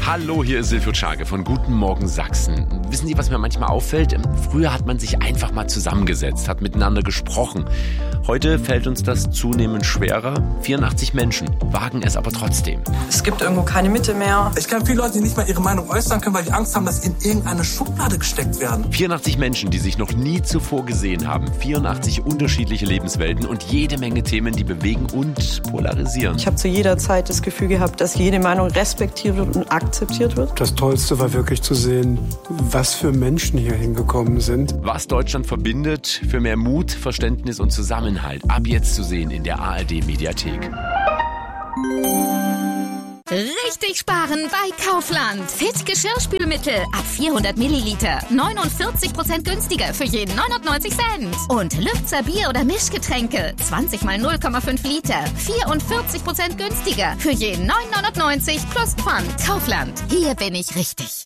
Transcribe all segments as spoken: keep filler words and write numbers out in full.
Hallo, hier ist Silvio Czage von Guten Morgen Sachsen. Wissen Sie, was mir manchmal auffällt? Früher hat man sich einfach mal zusammengesetzt, hat miteinander gesprochen. Heute fällt uns das zunehmend schwerer. vierundachtzig Menschen wagen es aber trotzdem. Es gibt irgendwo keine Mitte mehr. Ich kenne viele Leute, die nicht mal ihre Meinung äußern können, weil die Angst haben, dass sie in irgendeine Schublade gesteckt werden. vierundachtzig Menschen, die sich noch nie zuvor gesehen haben. vierundachtzig unterschiedliche Lebenswelten und jede Menge Themen, die bewegen und polarisieren. Ich habe zu jeder Zeit das Gefühl gehabt, dass jede Meinung respektiert wird und akzeptiert wird. Das Tollste war wirklich zu sehen, was für Menschen hier hingekommen sind. Was Deutschland verbindet, für mehr Mut, Verständnis und Zusammenhalt. Ab jetzt zu sehen in der A R D-Mediathek. Richtig sparen bei Kaufland. Fit Geschirrspülmittel ab vierhundert Milliliter. neunundvierzig Prozent günstiger für jeden neunundneunzig Cent. Und Lübzer Bier- oder Mischgetränke. zwanzig mal null Komma fünf Liter. vierundvierzig Prozent günstiger für jeden neun neunundneunzig plus Pfand. Kaufland. Hier bin ich richtig.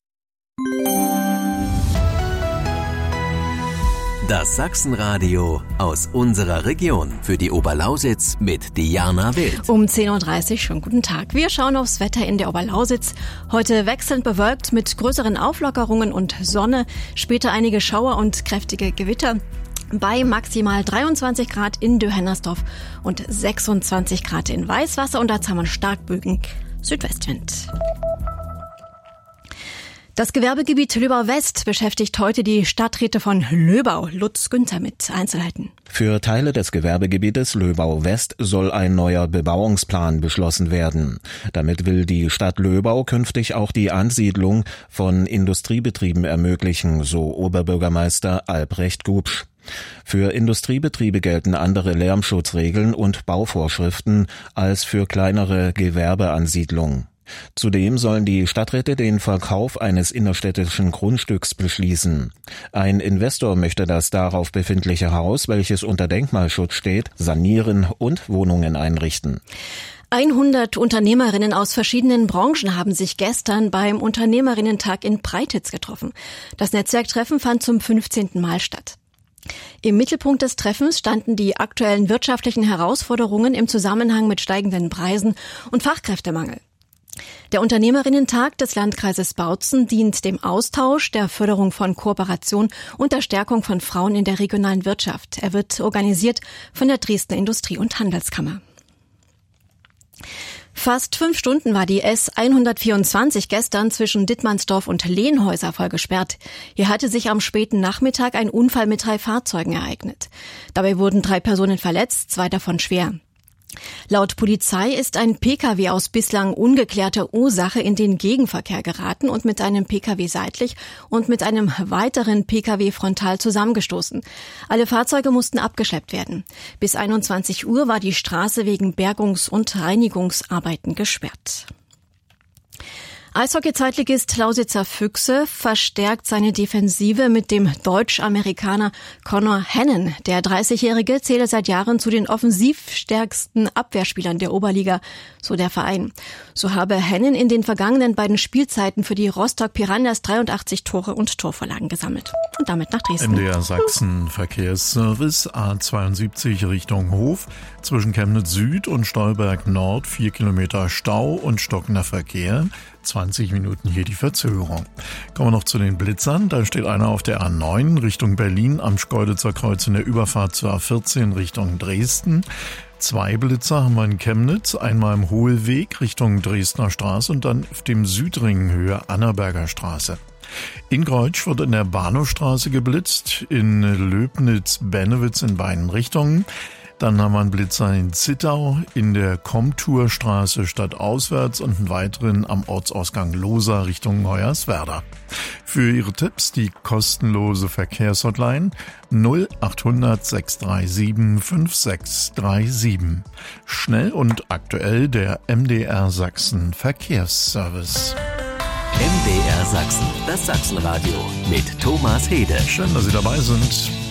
Das Sachsenradio aus unserer Region für die Oberlausitz mit Diana Wild. Um zehn Uhr dreißig, schönen guten Tag. Wir schauen aufs Wetter in der Oberlausitz. Heute wechselnd bewölkt mit größeren Auflockerungen und Sonne. Später einige Schauer und kräftige Gewitter. Bei maximal dreiundzwanzig Grad in Döhennersdorf und sechsundzwanzig Grad in Weißwasser und dazu haben wir starkböigen Südwestwind. Das Gewerbegebiet Löbau-West beschäftigt heute die Stadträte von Löbau. Lutz Günther mit Einzelheiten. Für Teile des Gewerbegebietes Löbau-West soll ein neuer Bebauungsplan beschlossen werden. Damit will die Stadt Löbau künftig auch die Ansiedlung von Industriebetrieben ermöglichen, so Oberbürgermeister Albrecht Gubsch. Für Industriebetriebe gelten andere Lärmschutzregeln und Bauvorschriften als für kleinere Gewerbeansiedlungen. Zudem sollen die Stadträte den Verkauf eines innerstädtischen Grundstücks beschließen. Ein Investor möchte das darauf befindliche Haus, welches unter Denkmalschutz steht, sanieren und Wohnungen einrichten. hundert Unternehmerinnen aus verschiedenen Branchen haben sich gestern beim Unternehmerinnentag in Breititz getroffen. Das Netzwerktreffen fand zum fünfzehnten Mal statt. Im Mittelpunkt des Treffens standen die aktuellen wirtschaftlichen Herausforderungen im Zusammenhang mit steigenden Preisen und Fachkräftemangel. Der Unternehmerinnentag des Landkreises Bautzen dient dem Austausch, der Förderung von Kooperation und der Stärkung von Frauen in der regionalen Wirtschaft. Er wird organisiert von der Dresdner Industrie- und Handelskammer. Fast fünf Stunden war die S hundertvierundzwanzig gestern zwischen Dittmannsdorf und Lehnhäuser voll gesperrt. Hier hatte sich am späten Nachmittag ein Unfall mit drei Fahrzeugen ereignet. Dabei wurden drei Personen verletzt, zwei davon schwer. Laut Polizei ist ein Pkw aus bislang ungeklärter Ursache in den Gegenverkehr geraten und mit einem Pkw seitlich und mit einem weiteren Pkw frontal zusammengestoßen. Alle Fahrzeuge mussten abgeschleppt werden. Bis einundzwanzig Uhr war die Straße wegen Bergungs- und Reinigungsarbeiten gesperrt. Eishockey-Zweitligist Lausitzer Füchse verstärkt seine Defensive mit dem Deutsch-Amerikaner Connor Hannon. Der dreißigjährige zähle seit Jahren zu den offensivstärksten Abwehrspielern der Oberliga, so der Verein. So habe Hannon in den vergangenen beiden Spielzeiten für die Rostock Piranhas dreiundachtzig Tore und Torvorlagen gesammelt. Und damit nach Dresden. M D R Sachsen Verkehrsservice A zweiundsiebzig Richtung Hof. Zwischen Chemnitz Süd und Stolberg Nord vier Kilometer Stau und stockender Verkehr. zwanzig Minuten hier die Verzögerung. Kommen wir noch zu den Blitzern. Da steht einer auf der A neun Richtung Berlin am Schkeuditzer Kreuz in der Überfahrt zur A vierzehn Richtung Dresden. Zwei Blitzer haben wir in Chemnitz, einmal im Hohlweg Richtung Dresdner Straße und dann auf dem Südring Höhe Annaberger Straße. In Greutsch wird in der Bahnhofstraße geblitzt, in Löbnitz-Bennewitz in beiden Richtungen. Dann haben wir einen Blitzer in Zittau, in der Komturstraße stadtauswärts und einen weiteren am Ortsausgang Losa Richtung Hoyerswerda. Für Ihre Tipps die kostenlose Verkehrshotline null achthundert sechs drei sieben fünf sechs drei sieben. Schnell und aktuell der M D R Sachsen Verkehrsservice. M D R Sachsen, das Sachsenradio mit Thomas Hede. Schön, dass Sie dabei sind.